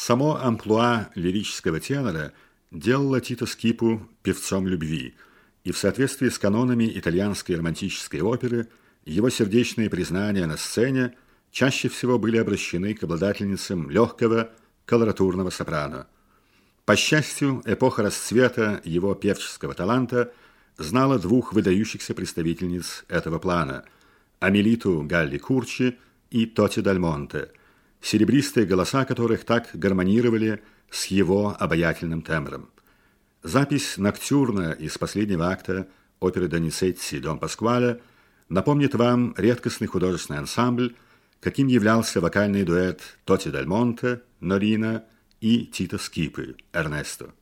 Само амплуа лирического тенора делало Тито Скипу певцом любви, и в соответствии с канонами итальянской романтической оперы его сердечные признания на сцене чаще всего были обращены к обладательницам легкого колоратурного сопрано. По счастью, эпоха расцвета его певческого таланта знала двух выдающихся представительниц этого плана – Амелиту Галли Курчи и Тоти Даль Монте, серебристые голоса которых так гармонировали с его обаятельным тембром. Запись ноктюрна из последнего акта оперы Доницетти «Дон Паскуале» напомнит вам редкостный художественный ансамбль, каким являлся вокальный дуэт Тоти Даль Монте, Норина и Тито Скипы, Эрнесто.